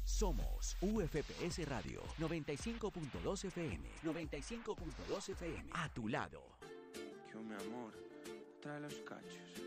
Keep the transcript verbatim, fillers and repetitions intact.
Somos U F P S Radio noventa y cinco punto dos F M. noventa y cinco punto dos F M. A tu lado. Que mi amor trae los cachos.